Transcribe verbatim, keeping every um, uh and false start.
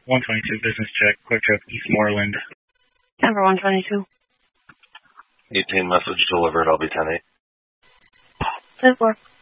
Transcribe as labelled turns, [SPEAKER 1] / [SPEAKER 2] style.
[SPEAKER 1] one twenty-two, business check, Quick Trip, Eastmoreland.
[SPEAKER 2] Number one twenty-two.
[SPEAKER 3] eighteen, message delivered, I'll be ten eight.
[SPEAKER 2] ten four.